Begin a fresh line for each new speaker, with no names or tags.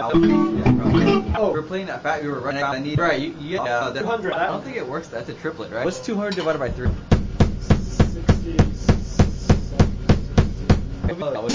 Oh, we're playing that fact. We were running out. I need. Right, you
200.
I don't think it works. That's a triplet, right? What's 200 divided by 3?
60.